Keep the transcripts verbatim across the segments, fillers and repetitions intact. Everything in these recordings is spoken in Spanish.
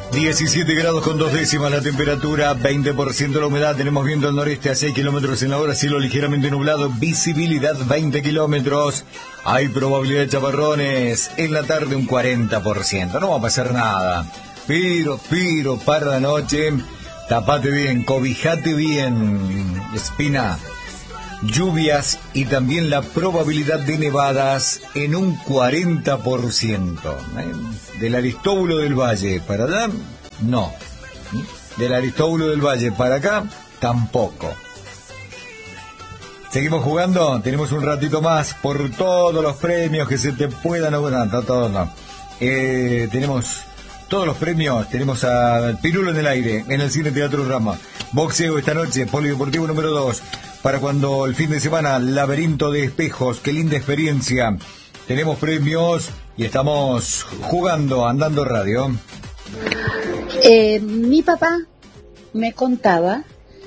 diecisiete grados con dos décimas la temperatura, veinte por ciento la humedad, tenemos viento al noreste a seis kilómetros en la hora, cielo ligeramente nublado, visibilidad veinte kilómetros, hay probabilidad de chaparrones, en la tarde un cuarenta por ciento, no va a pasar nada, pero, pero, para la noche, tapate bien, cobijate bien, Espina. Lluvias y también la probabilidad de nevadas en un cuarenta por ciento. ¿eh? Del Aristóbulo del Valle para allá, no. Del Aristóbulo del Valle para acá, tampoco. ¿Seguimos jugando? Tenemos un ratito más por todos los premios que se te puedan... No, no, todos no. Eh, tenemos todos los premios. Tenemos a Pirulo en el aire, en el Cine Teatro Rama. Boxeo esta noche, Polideportivo número dos. Para cuando el fin de semana, Laberinto de Espejos, qué linda experiencia. Tenemos premios y estamos jugando, andando radio. Eh, mi papá me contaba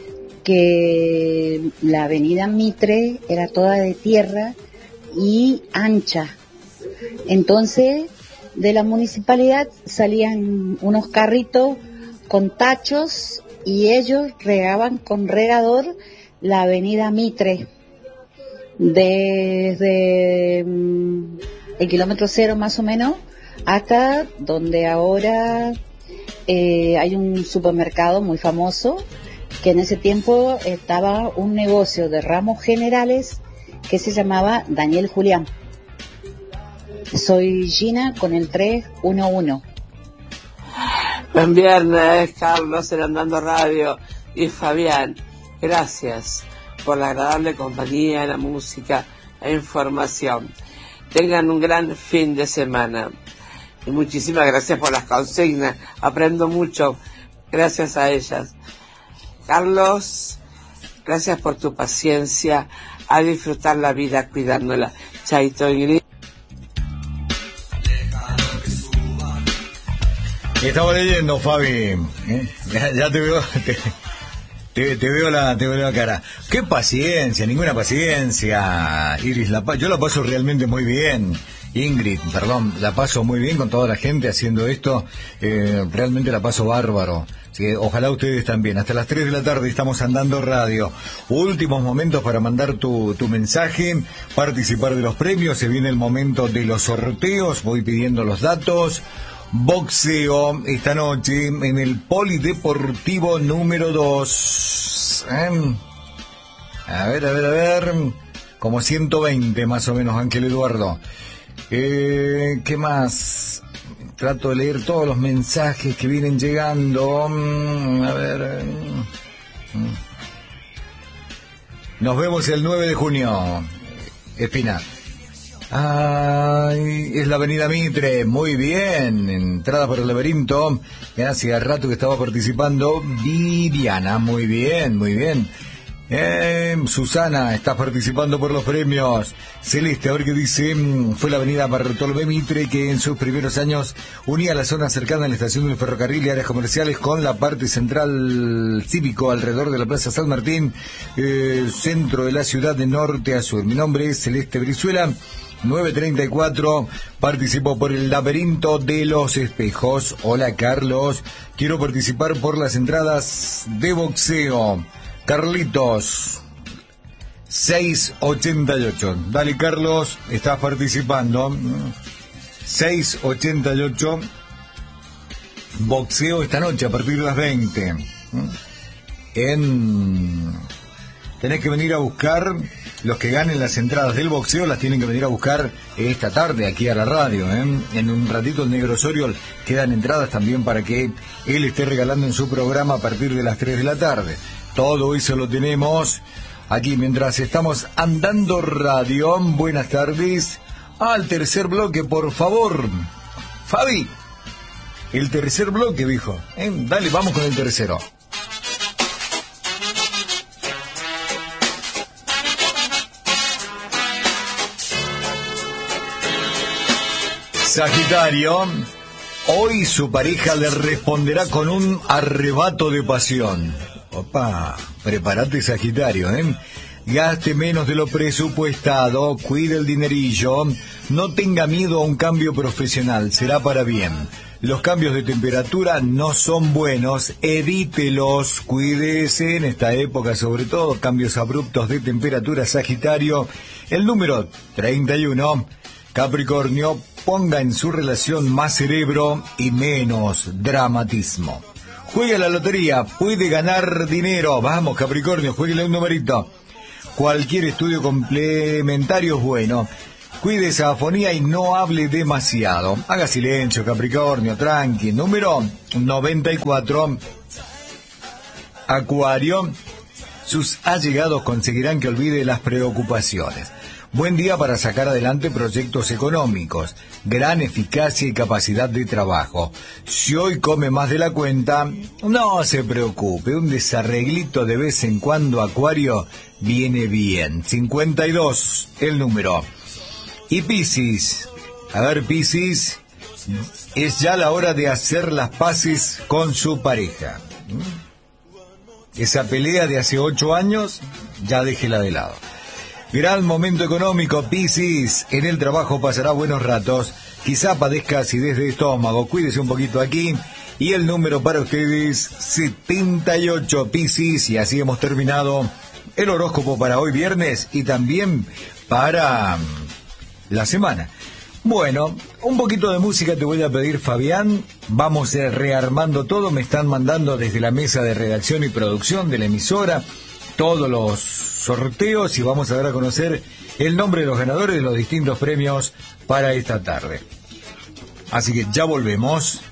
que la avenida Mitre era toda de tierra y ancha. Entonces, de la municipalidad salían unos carritos con tachos y ellos regaban con regador la avenida Mitre, desde mm, el kilómetro cero más o menos, hasta donde ahora eh, hay un supermercado muy famoso, que en ese tiempo estaba un negocio de ramos generales que se llamaba Daniel Julián. Soy Gina con el tres uno uno. Buen viernes, Carlos, en Andando Radio y Fabián. Gracias por la agradable compañía, la música, la información. Tengan un gran fin de semana. Y muchísimas gracias por las consignas. Aprendo mucho gracias a ellas. Carlos, gracias por tu paciencia. A disfrutar la vida cuidándola. Chaito, Ingrid. Estaba leyendo, Fabi. ¿Eh? Ya, ya te veo... Te... Te, te veo la te veo la cara. Qué paciencia, ninguna paciencia, Iris. La, yo la paso realmente muy bien. Ingrid, perdón, la paso muy bien con toda la gente haciendo esto. Eh, realmente la paso bárbaro. Así que ojalá ustedes también. Hasta las tres de la tarde estamos andando radio. Últimos momentos para mandar tu, tu mensaje, participar de los premios. Se viene el momento de los sorteos. Voy pidiendo los datos. Boxeo esta noche en el Polideportivo número dos. ¿Eh? A ver, a ver, a ver. Como ciento veinte más o menos, Ángel Eduardo. Eh, ¿Qué más? Trato de leer todos los mensajes que vienen llegando. A ver. Nos vemos el nueve de junio. Espina. Ay, es la avenida Mitre, muy bien, entrada por el laberinto, hacía rato que estaba participando Viviana, muy bien, muy bien. Eh, Susana, estás participando por los premios. Celeste, a ver qué dice. Fue la avenida Bartolomé Mitre que en sus primeros años unía la zona cercana a la estación del ferrocarril y áreas comerciales con la parte central cívico alrededor de la Plaza San Martín, eh, centro de la ciudad de norte a sur. Mi nombre es Celeste Brizuela. nueve treinta y cuatro, participó por el laberinto de los espejos. Hola Carlos, quiero participar por las entradas de boxeo. Carlitos, seis ochenta y ocho. Dale Carlos, estás participando. seis ochenta y ocho, boxeo esta noche a partir de las veinte. En... Tenés que venir a buscar... Los que ganen las entradas del boxeo las tienen que venir a buscar esta tarde aquí a la radio, ¿eh? En un ratito el Negro Osorio quedan entradas también para que él esté regalando en su programa a partir de las tres de la tarde. Todo eso lo tenemos aquí mientras estamos andando radio. Buenas tardes. Al tercer bloque, por favor. Fabi, el tercer bloque, dijo. ¿Eh? Dale, vamos con el tercero. Sagitario, hoy su pareja le responderá con un arrebato de pasión. Opa, prepárate Sagitario, ¿eh? Gaste menos de lo presupuestado, cuide el dinerillo, no tenga miedo a un cambio profesional, será para bien. Los cambios de temperatura no son buenos, evítelos, cuídese en esta época, sobre todo cambios abruptos de temperatura. Sagitario, el número treinta y uno. Capricornio, ponga en su relación más cerebro y menos dramatismo. Juegue a la lotería, puede ganar dinero. Vamos, Capricornio, jueguele un numerito. Cualquier estudio complementario es bueno. Cuide esa afonía y no hable demasiado. Haga silencio, Capricornio, tranqui. Número noventa y cuatro. Acuario, sus allegados conseguirán que olvide las preocupaciones. Buen día para sacar adelante proyectos económicos. Gran eficacia y capacidad de trabajo. Si hoy come más de la cuenta, no se preocupe. Un desarreglito de vez en cuando, Acuario, viene bien. cincuenta y dos, el número. Y Piscis, a ver, Piscis, es ya la hora de hacer las paces con su pareja. Esa pelea de hace ocho años, ya déjela de lado. Gran momento económico, Piscis. En el trabajo pasará buenos ratos. Quizá padezca acidez de estómago. Cuídese un poquito aquí. Y el número para ustedes, setenta y ocho, Piscis. Y así hemos terminado el horóscopo para hoy viernes y también para la semana. Bueno, un poquito de música te voy a pedir, Fabián. Vamos a rearmando todo. Me están mandando desde la mesa de redacción y producción de la emisora todos los sorteos y vamos a dar a conocer el nombre de los ganadores de los distintos premios para esta tarde. Así que ya volvemos.